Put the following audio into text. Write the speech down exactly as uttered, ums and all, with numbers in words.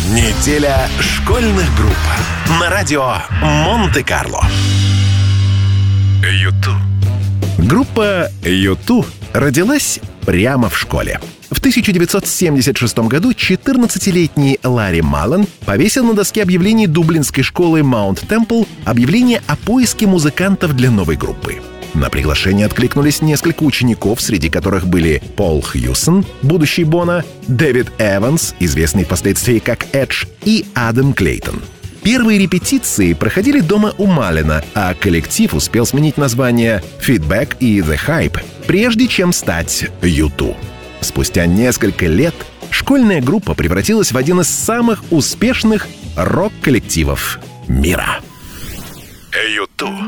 Неделя школьных групп на радио Монте-Карло. Юту. Группа Юту родилась прямо в школе. В тысяча девятьсот семьдесят шестом году четырнадцатилетний Ларри Маллен повесил на доске объявлений дублинской школы Маунт Темпл объявление о поиске музыкантов для новой группы. На приглашение откликнулись несколько учеников, среди которых были Пол Хьюсон, будущий Бона, Дэвид Эванс, известный впоследствии как Эдж, и Адам Клейтон. Первые репетиции проходили дома у Маллена, а коллектив успел сменить название «Feedback» и «The Hype», прежде чем стать Юту. Спустя несколько лет школьная группа превратилась в один из самых успешных рок-коллективов мира. Юту.